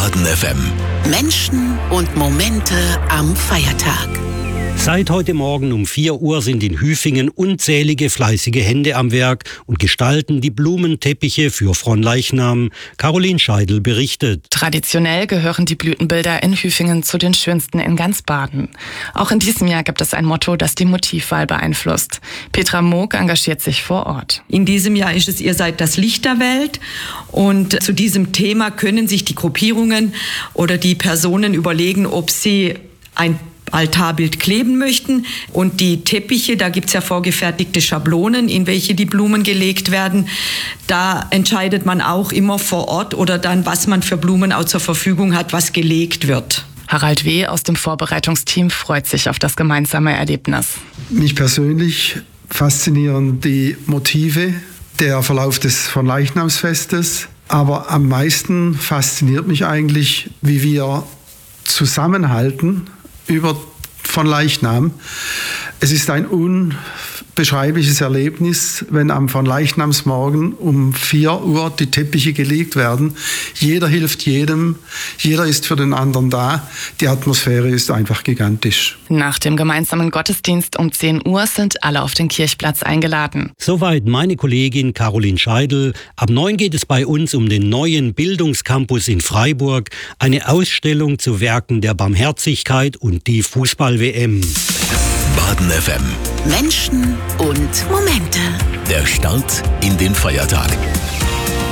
Baden FM. Menschen und Momente am Feiertag. Seit heute Morgen um 4 Uhr sind in Hüfingen unzählige fleißige Hände am Werk und gestalten die Blumenteppiche für Fronleichnam. Caroline Scheidel berichtet. Traditionell gehören die Blütenbilder in Hüfingen zu den schönsten in ganz Baden. Auch in diesem Jahr gibt es ein Motto, das die Motivwahl beeinflusst. Petra Moog engagiert sich vor Ort. In diesem Jahr ist es Ihr seid das Licht der Welt. Und zu diesem Thema können sich die Gruppierungen oder die Personen überlegen, ob sie ein Altarbild kleben möchten. Und die Teppiche, da gibt's ja vorgefertigte Schablonen, in welche die Blumen gelegt werden. Da entscheidet man auch immer vor Ort oder dann, was man für Blumen auch zur Verfügung hat, was gelegt wird. Harald W. aus dem Vorbereitungsteam freut sich auf das gemeinsame Erlebnis. Mich persönlich faszinieren die Motive, der Verlauf des Fronleichnamsfestes. Aber am meisten fasziniert mich eigentlich, wie wir zusammenhalten über Fronleichnam. Es ist ein unbeschreibliches Erlebnis, wenn am Fronleichnamsmorgen um 4 Uhr die Teppiche gelegt werden. Jeder hilft jedem, jeder ist für den anderen da. Die Atmosphäre ist einfach gigantisch. Nach dem gemeinsamen Gottesdienst um 10 Uhr sind alle auf den Kirchplatz eingeladen. Soweit meine Kollegin Caroline Scheidel. Ab 9 geht es bei uns um den neuen Bildungscampus in Freiburg, eine Ausstellung zu Werken der Barmherzigkeit und die Fußball-WM. Baden FM. Menschen und Momente. Der Start in den Feiertag.